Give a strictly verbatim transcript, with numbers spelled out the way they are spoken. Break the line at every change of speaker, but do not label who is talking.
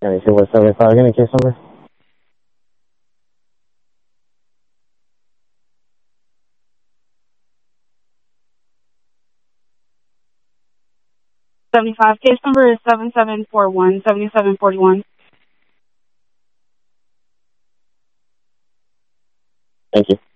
Can you see what seventy-five again, case number?
seventy-five. Case number is seven seven four one, seven seven four one.
Thank you.